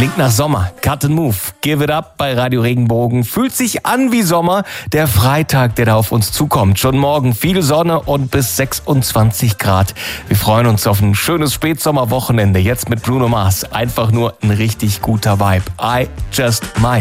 Klingt nach Sommer. Cut and Move. Give it up bei Radio Regenbogen. Fühlt sich an wie Sommer. Der Freitag, der da auf uns zukommt. Schon morgen viel Sonne und bis 26 Grad. Wir freuen uns auf ein schönes Spätsommerwochenende. Jetzt mit Bruno Mars. Einfach nur ein richtig guter Vibe. I just might.